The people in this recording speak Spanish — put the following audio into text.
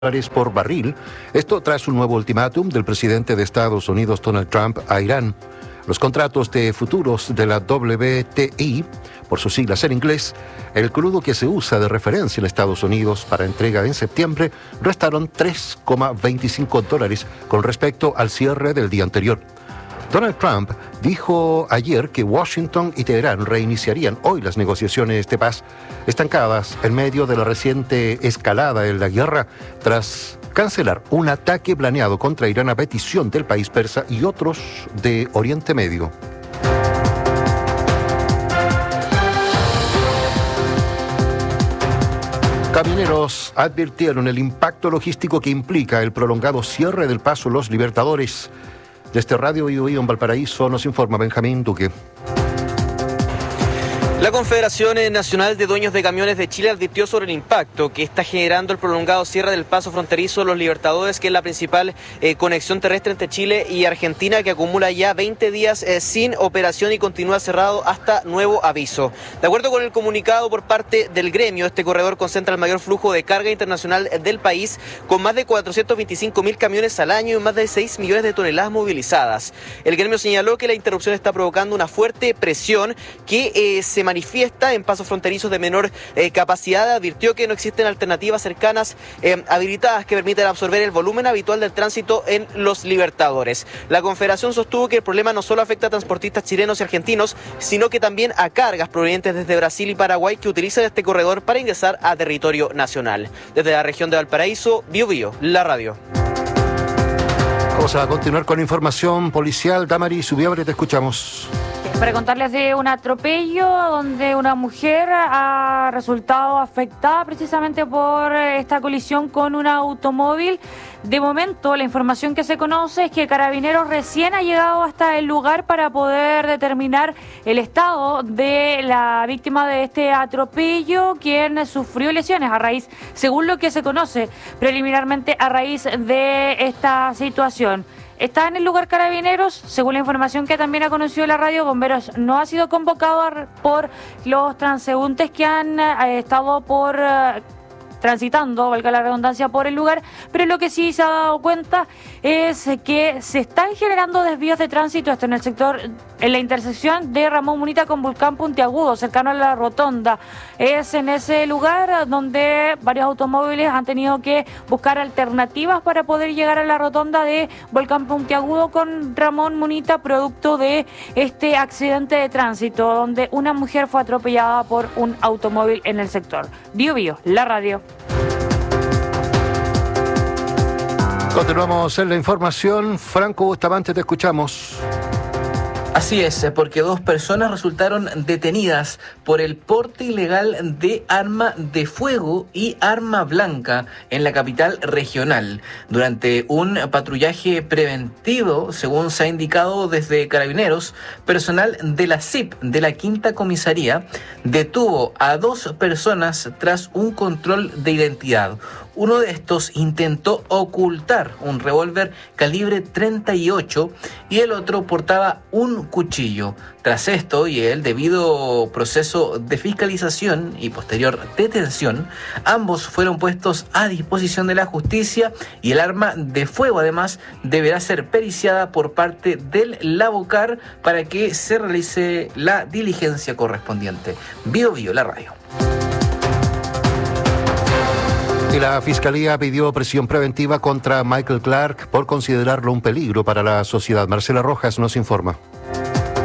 por barril, esto tras un nuevo ultimátum del presidente de Estados Unidos, Donald Trump, a Irán. Los contratos de futuros de la WTI, por sus siglas en inglés, el crudo que se usa de referencia en Estados Unidos para entrega en septiembre, restaron $3,25 con respecto al cierre del día anterior. Donald Trump dijo ayer que Washington y Teherán reiniciarían hoy las negociaciones de paz, estancadas en medio de la reciente escalada en la guerra tras cancelar un ataque planeado contra Irán a petición del país persa y otros de Oriente Medio. Camioneros advirtieron el impacto logístico que implica el prolongado cierre del paso Los Libertadores. Desde Radio Bio en Valparaíso nos informa Benjamín Duque. La Confederación Nacional de Dueños de Camiones de Chile advirtió sobre el impacto que está generando el prolongado cierre del paso fronterizo Los Libertadores, que es la principal conexión terrestre entre Chile y Argentina, que acumula ya 20 días sin operación y continúa cerrado hasta nuevo aviso. De acuerdo con el comunicado por parte del gremio, este corredor concentra el mayor flujo de carga internacional del país, con más de 425.000 camiones al año y más de 6 millones de toneladas movilizadas. El gremio señaló que la interrupción está provocando una fuerte presión que se manifiesta en pasos fronterizos de menor capacidad. Advirtió que no existen alternativas cercanas habilitadas que permitan absorber el volumen habitual del tránsito en Los Libertadores. La Confederación sostuvo que el problema no solo afecta a transportistas chilenos y argentinos, sino que también a cargas provenientes desde Brasil y Paraguay que utilizan este corredor para ingresar a territorio nacional. Desde la región de Valparaíso, Bio Bio, la radio. Vamos a continuar con información policial. Damaris Ubiebre, te escuchamos. Para contarles de un atropello donde una mujer ha resultado afectada precisamente por esta colisión con un automóvil. De momento, la información que se conoce es que Carabineros recién ha llegado hasta el lugar para poder determinar el estado de la víctima de este atropello, quien sufrió lesiones a raíz, según lo que se conoce preliminarmente, a raíz de esta situación. Está en el lugar Carabineros, según la información que también ha conocido la radio. Bomberos no ha sido convocado por los transeúntes que han estado transitando, valga la redundancia, por el lugar, pero lo que sí se ha dado cuenta es que se están generando desvíos de tránsito, esto en el sector, en la intersección de Ramón Munita con Volcán Puntiagudo, cercano a la rotonda. Es en ese lugar donde varios automóviles han tenido que buscar alternativas para poder llegar a la rotonda de Volcán Puntiagudo con Ramón Munita, producto de este accidente de tránsito, donde una mujer fue atropellada por un automóvil en el sector. Bio Bio, la radio. Continuamos en la información. Franco Bustamante, te escuchamos. Así es, porque 2 personas resultaron detenidas por el porte ilegal de arma de fuego y arma blanca en la capital regional. Durante un patrullaje preventivo, según se ha indicado desde Carabineros, personal de la CIP de la Quinta Comisaría detuvo a 2 personas tras un control de identidad. Uno de estos intentó ocultar un revólver calibre 38 y el otro portaba un cuchillo. Tras esto y el debido proceso de fiscalización y posterior detención, ambos fueron puestos a disposición de la justicia y el arma de fuego además deberá ser periciada por parte del Labocar para que se realice la diligencia correspondiente. Bio Bio, la radio. Y la Fiscalía pidió prisión preventiva contra Michael Clark por considerarlo un peligro para la sociedad. Marcela Rojas nos informa.